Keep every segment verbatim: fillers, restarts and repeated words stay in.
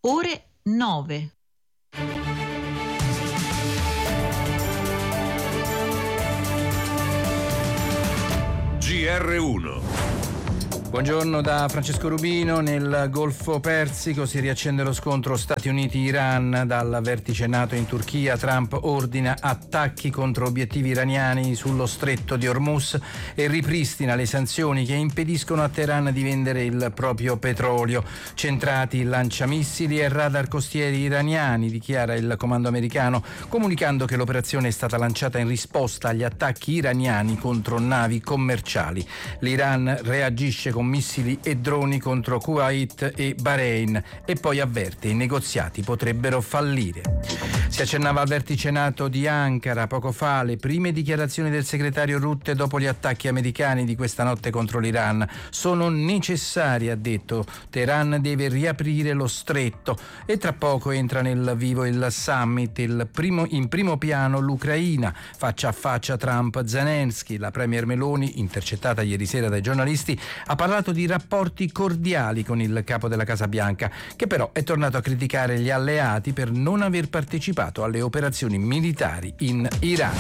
ore nove. G R uno. Buongiorno da Francesco Rubino. Nel Golfo Persico si riaccende lo scontro Stati Uniti-Iran. Dal vertice NATO in Turchia Trump ordina attacchi contro obiettivi iraniani sullo stretto di Hormuz e ripristina le sanzioni che impediscono a Teheran di vendere il proprio petrolio. Centrati lanciamissili e radar costieri iraniani, dichiara il comando americano, comunicando che l'operazione è stata lanciata in risposta agli attacchi iraniani contro navi commerciali. L'Iran reagisce con missili e droni contro Kuwait e Bahrain e poi avverte: i negoziati potrebbero fallire. Si accennava al vertice NATO di Ankara poco fa, le prime dichiarazioni del segretario Rutte dopo gli attacchi americani di questa notte contro l'Iran sono necessarie, ha detto. Teheran deve riaprire lo stretto e tra poco entra nel vivo il summit. Il primo, in primo piano l'Ucraina, faccia a faccia Trump-Zelensky. La premier Meloni, intercettata ieri sera dai giornalisti, ha parlato di rapporti cordiali con il capo della Casa Bianca, che però è tornato a criticare gli alleati per non aver partecipato alle operazioni militari in Iran.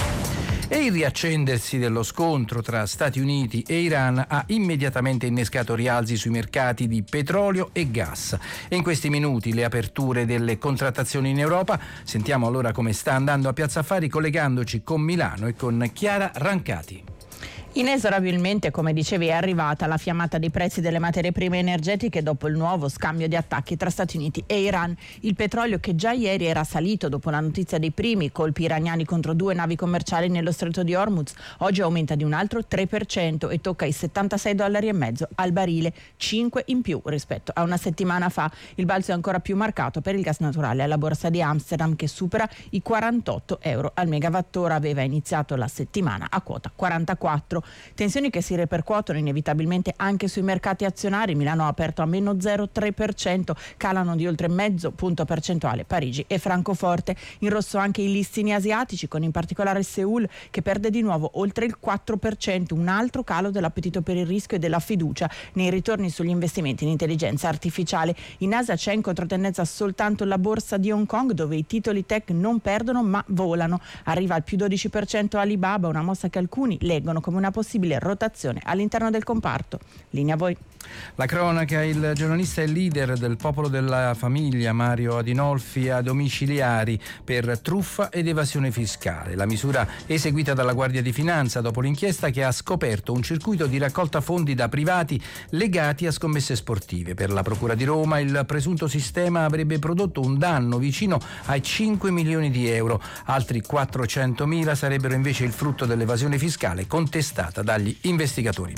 E il riaccendersi dello scontro tra Stati Uniti e Iran ha immediatamente innescato rialzi sui mercati di petrolio e gas. E in questi minuti le aperture delle contrattazioni in Europa. Sentiamo allora come sta andando a Piazza Affari, collegandoci con Milano e con Chiara Rancati. Inesorabilmente, come dicevi, è arrivata la fiammata dei prezzi delle materie prime energetiche dopo il nuovo scambio di attacchi tra Stati Uniti e Iran. Il petrolio, che già ieri era salito dopo la notizia dei primi colpi iraniani contro due navi commerciali nello stretto di Hormuz, oggi aumenta di un altro tre per cento e tocca i settantasei dollari e mezzo al barile, cinque in più rispetto a una settimana fa. Il balzo è ancora più marcato per il gas naturale alla borsa di Amsterdam, che supera i quarantotto euro al megawattora. Aveva iniziato la settimana a quota quarantaquattro. Tensioni che si ripercuotono inevitabilmente anche sui mercati azionari. Milano ha aperto a meno zero virgola tre per cento, calano di oltre mezzo punto percentuale Parigi e Francoforte. In rosso anche i listini asiatici, con in particolare Seoul che perde di nuovo oltre il quattro per cento, un altro calo dell'appetito per il rischio e della fiducia nei ritorni sugli investimenti in intelligenza artificiale. In Asia c'è in controtendenza soltanto la borsa di Hong Kong, dove i titoli tech non perdono ma volano. Arriva al più dodici per cento Alibaba, una mossa che alcuni leggono come una possibile rotazione all'interno del comparto. Linea a voi. La cronaca. Il giornalista e leader del Popolo della Famiglia Mario Adinolfi a domiciliari per truffa ed evasione fiscale. La misura eseguita dalla Guardia di Finanza dopo l'inchiesta che ha scoperto un circuito di raccolta fondi da privati legati a scommesse sportive. Per la Procura di Roma il presunto sistema avrebbe prodotto un danno vicino ai cinque milioni di euro. Altri quattrocentomila sarebbero invece il frutto dell'evasione fiscale contestata dagli investigatori.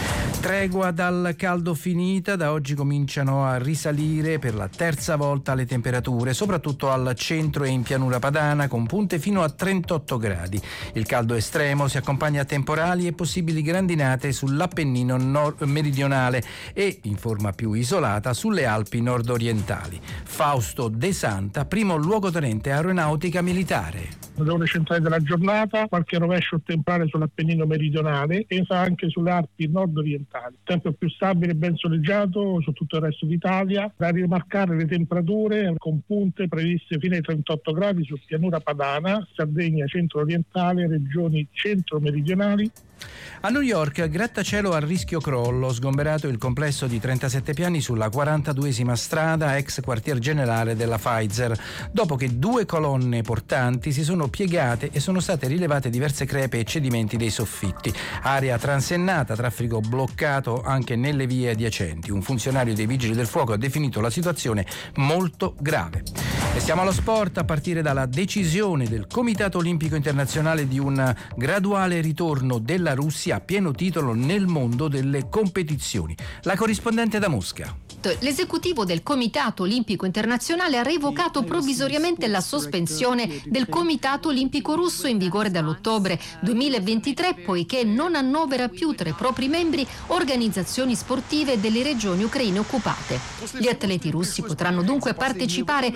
Tregua dal caldo finita, da oggi cominciano a risalire per la terza volta le temperature, soprattutto al centro e in pianura padana, con punte fino a trentotto gradi. Il caldo estremo si accompagna a temporali e possibili grandinate sull'Appennino nord- meridionale e, in forma più isolata, sulle Alpi nord-orientali. Fausto De Santa, primo luogotenente aeronautica militare. Nelle ore centrali della giornata qualche rovescio temporale sull'Appennino meridionale e anche sulle Alpi nord-orientali. Tempo più stabile e ben soleggiato su tutto il resto d'Italia. Da rimarcare le temperature con punte previste fino ai trentotto gradi su pianura padana, Sardegna centro-orientale, regioni centro-meridionali. A New York, grattacielo a rischio crollo, sgomberato il complesso di trentasette piani sulla quarantaduesima strada, ex quartier generale della Pfizer, dopo che due colonne portanti si sono piegate e sono state rilevate diverse crepe e cedimenti dei soffitti. Area transennata, traffico bloccato anche nelle vie adiacenti. Un funzionario dei Vigili del Fuoco ha definito la situazione molto grave. E stiamo allo sport, a partire dalla decisione del Comitato Olimpico Internazionale di un graduale ritorno della Russia a pieno titolo nel mondo delle competizioni. La corrispondente da Mosca. L'esecutivo del Comitato Olimpico Internazionale ha revocato provvisoriamente la sospensione del Comitato Olimpico Russo in vigore dall'ottobre duemilaventitré, poiché non annovera più tra i propri membri organizzazioni sportive delle regioni ucraine occupate. Gli atleti russi potranno dunque partecipare alle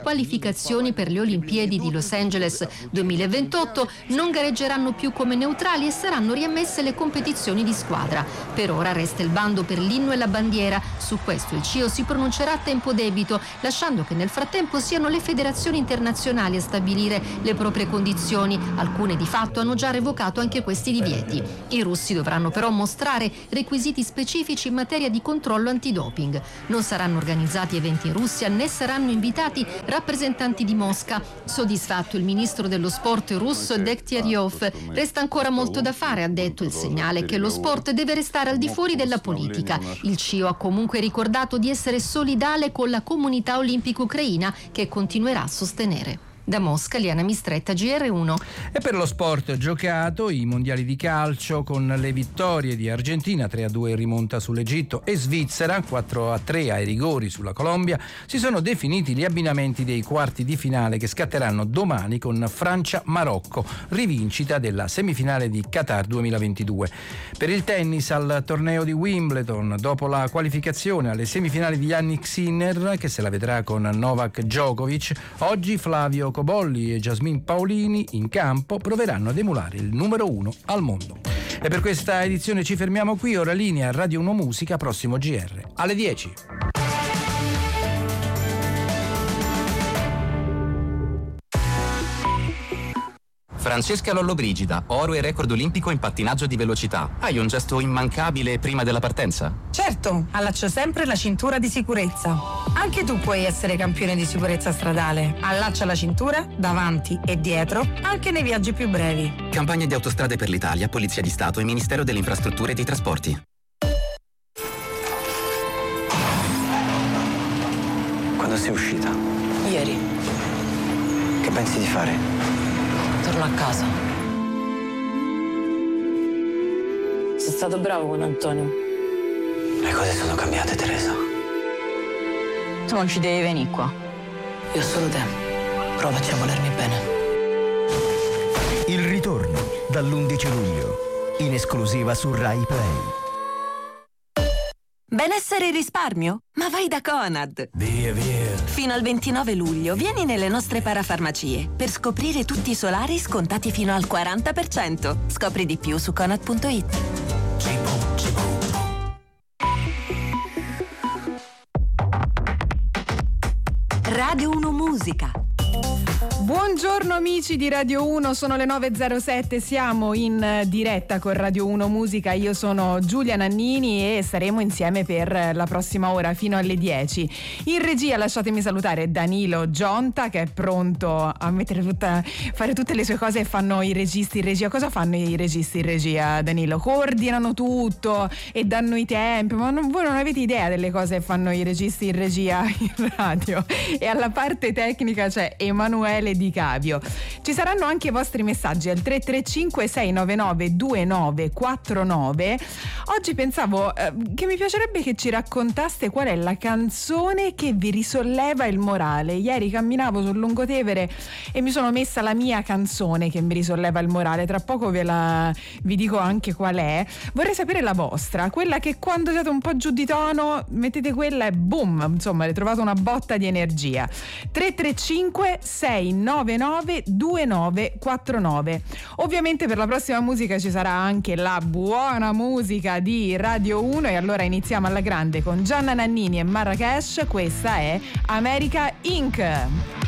qualificazioni per le Olimpiadi di Los Angeles duemilaventotto, non gareggeranno più come neutrali e saranno riammesse le competizioni di squadra. Per ora resta il bando per l'inno e la bandiera. Su questo il C I O si pronuncerà a tempo debito, lasciando che nel frattempo siano le federazioni internazionali a stabilire le proprie condizioni. Alcune di fatto hanno già revocato anche questi divieti. I russi dovranno però mostrare requisiti specifici in materia di controllo antidoping. Non saranno organizzati eventi in Russia né saranno invitati rappresentanti di Mosca. Soddisfatto il ministro dello sport russo Degtyaryov. Resta ancora molto da fare, ha detto. Il segnale è che lo sport deve restare al di fuori della politica. Il C I O ha comunque ricordato di essere solidale con la comunità olimpica ucraina, che continuerà a sostenere. Da Mosca, Liana Mistretta, G R uno. E per lo sport giocato, i mondiali di calcio con le vittorie di Argentina tre a due in rimonta sull'Egitto e Svizzera quattro a tre ai rigori sulla Colombia, si sono definiti gli abbinamenti dei quarti di finale che scatteranno domani con Francia-Marocco, rivincita della semifinale di Qatar duemilaventidue. Per il tennis al torneo di Wimbledon, dopo la qualificazione alle semifinali di Jannik Sinner, che se la vedrà con Novak Djokovic, oggi Flavio Cobolli e Jasmine Paolini in campo proveranno ad emulare il numero uno al mondo. E per questa edizione ci fermiamo qui. Ora linea Radio uno Musica, prossimo G R alle dieci. Francesca Lollobrigida, oro e record olimpico in pattinaggio di velocità. Hai un gesto immancabile prima della partenza? Certo, allaccio sempre la cintura di sicurezza. Anche tu puoi essere campione di sicurezza stradale. Allaccia la cintura davanti e dietro, anche nei viaggi più brevi. Campagna di Autostrade per l'Italia, Polizia di Stato e Ministero delle Infrastrutture e dei Trasporti. Quando sei uscita? Ieri. Che pensi di fare? Torno a casa. Sei stato bravo con Antonio. Le cose sono cambiate, Teresa. Tu non ci devi venire qua. Io ho solo te. Provaci a volermi bene. Il ritorno dall'undici luglio, in esclusiva su Rai Play. Benessere e risparmio? Ma vai da Conad! Via, via! Fino al ventinove luglio vieni nelle nostre parafarmacie per scoprire tutti i solari scontati fino al quaranta per cento. Scopri di più su conad punto it. Radio uno Musica. Buongiorno amici di Radio uno, sono le nove e zero sette, siamo in diretta con Radio uno Musica, io sono Giulia Nannini e saremo insieme per la prossima ora fino alle dieci. In regia lasciatemi salutare Danilo Gionta, che è pronto a mettere tutta, fare tutte le sue cose e fanno i registi in regia. Cosa fanno i registi in regia, Danilo? Coordinano tutto e danno i tempi, ma non, voi non avete idea delle cose che fanno i registi in regia in radio. E alla parte tecnica c'è Emanuele Di Cavio. Ci saranno anche i vostri messaggi al tre tre cinque sei nove nove due nove quattro nove. Oggi pensavo eh, che mi piacerebbe che ci raccontaste qual è la canzone che vi risolleva il morale. Ieri camminavo sul Lungotevere e mi sono messa la mia canzone che mi risolleva il morale. Tra poco ve la vi dico anche qual è. Vorrei sapere la vostra, quella che quando siete un po' giù di tono mettete quella e boom, insomma, avete trovato una botta di energia. tre tre cinque sei nove nove due nove quattro nove. Ovviamente per la prossima musica ci sarà anche la buona musica di Radio uno e allora iniziamo alla grande con Gianna Nannini e Marrakesh. Questa è America Incorporated.